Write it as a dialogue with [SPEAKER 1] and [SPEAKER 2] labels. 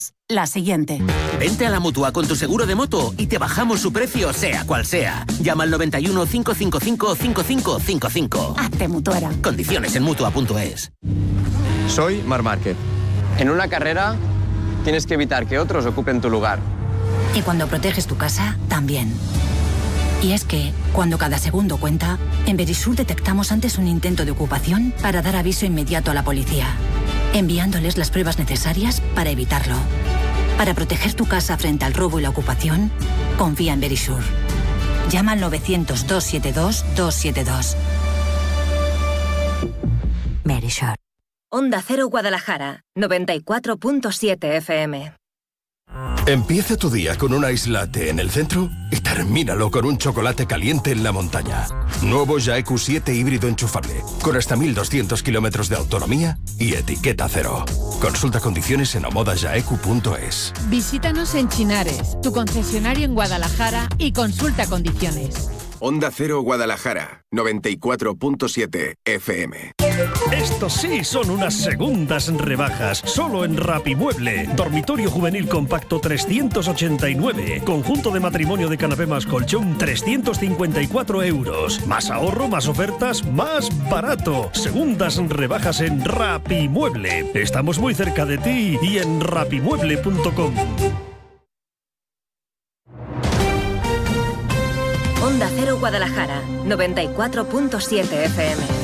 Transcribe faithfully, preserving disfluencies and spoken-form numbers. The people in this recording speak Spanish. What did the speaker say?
[SPEAKER 1] La siguiente.
[SPEAKER 2] Vente a la Mutua con tu seguro de moto y te bajamos su precio sea cual sea. Llama al noventa y uno, cinco cinco cinco, cinco cinco cinco cinco.
[SPEAKER 1] Hazte mutuera.
[SPEAKER 2] Condiciones en Mutua punto es.
[SPEAKER 3] Soy Marc Márquez. En una carrera tienes que evitar que otros ocupen tu lugar.
[SPEAKER 4] Y cuando proteges tu casa, también. Y es que, cuando cada segundo cuenta, en Verisur detectamos antes un intento de ocupación para dar aviso inmediato a la policía, enviándoles las pruebas necesarias para evitarlo. Para proteger tu casa frente al robo y la ocupación, confía en Verisur. Llama al novecientos, doscientos setenta y dos, doscientos setenta y dos. Verisur.
[SPEAKER 5] Onda Cero Guadalajara, noventa y cuatro punto siete F M.
[SPEAKER 6] Empieza tu día con un ice latte en el centro y termínalo con un chocolate caliente en la montaña. Nuevo Jaeku siete híbrido enchufable, con hasta mil doscientos kilómetros de autonomía y etiqueta cero. Consulta condiciones en omoda jaeku punto es.
[SPEAKER 7] Visítanos en Chinares, tu concesionario en Guadalajara, y consulta condiciones.
[SPEAKER 8] Onda Cero Guadalajara, noventa y cuatro punto siete F M.
[SPEAKER 9] Estos sí son unas segundas rebajas, solo en Rapimueble. Dormitorio juvenil compacto trescientos ochenta y nueve. Conjunto de matrimonio de canapé más colchón trescientos cincuenta y cuatro euros. Más ahorro, más ofertas, más barato. Segundas rebajas en Rapimueble. Estamos muy cerca de ti y en rapimueble punto com.
[SPEAKER 5] Onda Cero Guadalajara, noventa y cuatro punto siete F M.